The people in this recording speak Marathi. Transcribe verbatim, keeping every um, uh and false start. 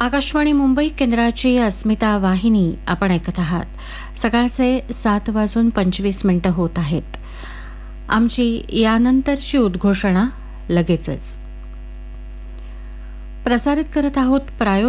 आकाशवाणी मुंबई केंद्राची अस्मिता वाहिनी आपण ऐकत आहात. सकाळचे सात वाजून पंचवीस मिनिटं होत आहेत. आमची यानंतरची उद्घोषणा लगेचच प्रसारित करत आहोत. प्रायो